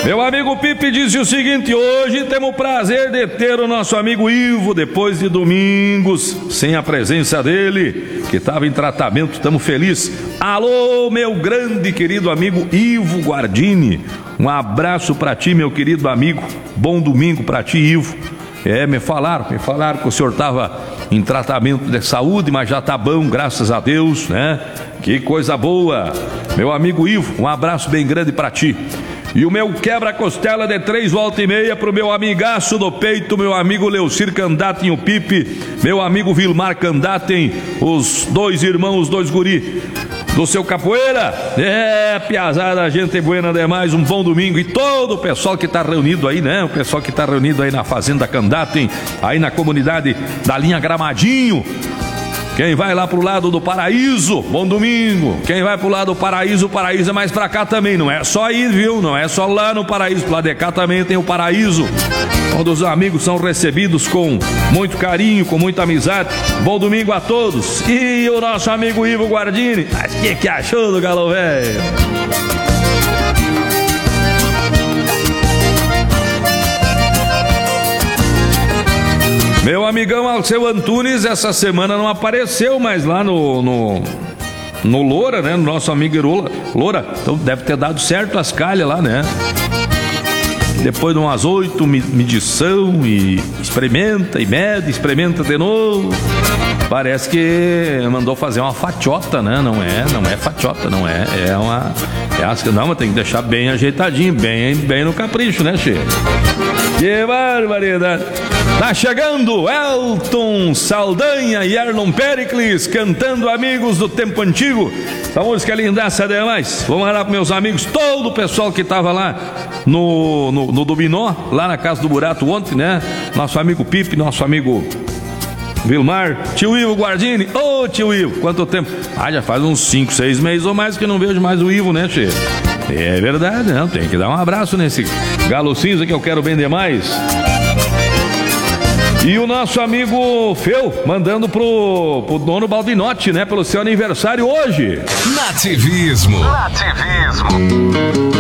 Meu amigo Pipe disse o seguinte: hoje temos o prazer de ter o nosso amigo Ivo, depois de domingos, sem a presença dele, que estava em tratamento. Estamos felizes. Alô, meu grande querido amigo Ivo Guardini, um abraço para ti, meu querido amigo. Bom domingo para ti, Ivo. Me falaram que o senhor estava em tratamento de saúde, mas já tá bom, graças a Deus, né? Que coisa boa. Meu amigo Ivo, um abraço bem grande para ti. E o meu quebra-costela de 3 volta e meia pro meu amigaço do peito, meu amigo Leucir Candatem, o Pipe, meu amigo Vilmar Candatem, os dois irmãos, os dois guri do seu Capoeira. Piazada, gente buena demais, um bom domingo. E todo o pessoal que tá reunido aí, né? O pessoal que tá reunido aí na Fazenda Candatem, aí na comunidade da linha Gramadinho. Quem vai lá pro lado do Paraíso, bom domingo. Quem vai pro lado do Paraíso, o Paraíso é mais pra cá também. Não é só ir, viu? Não é só lá no Paraíso. Pro lado de cá também tem o Paraíso, onde os amigos são recebidos com muito carinho, com muita amizade. Bom domingo a todos. E o nosso amigo Ivo Guardini, mas que achou do Galo Velho? Meu amigão Alceu Antunes essa semana não apareceu, mas lá no Loura, né? No nosso amigo Loura, então deve ter dado certo as calhas lá, né? Depois de umas 8 medição e experimenta e mede, experimenta de novo. Parece que mandou fazer uma fatiota, né? Não é fatiota, não é. Não, mas tem que deixar bem ajeitadinho, bem no capricho, né, Che? Que barbaridade! Tá chegando Elton Saldanha e Erlon Pericles cantando Amigos do Tempo Antigo. Essa música é lindaça demais. Vamos lá para meus amigos, todo o pessoal que tava lá no Dominó, lá na Casa do Burato ontem, né? Nosso amigo Pipe, nosso amigo Vilmar, tio Ivo Guardini. Ô, tio Ivo, quanto tempo? Já faz uns 5, 6 meses ou mais que não vejo mais o Ivo, né, Che? É verdade, né? Tem que dar um abraço nesse galo cinza que eu quero bem demais. E o nosso amigo Feu mandando pro dono Baldinotti, né? Pelo seu aniversário hoje. Nativismo.